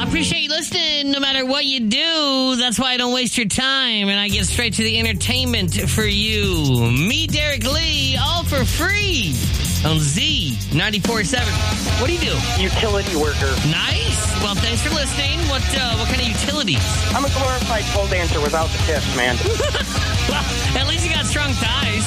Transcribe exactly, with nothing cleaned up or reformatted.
I appreciate you listening no matter what you do. That's why I don't waste your time and I get straight to the entertainment for you. Me, Derek Lee, all for free on Z ninety-four point seven. What do you do? Utility worker. Nice. Well, thanks for listening. What uh, what kind of utilities? I'm a glorified pole dancer without the tips, man. Well, at least you got strong ties.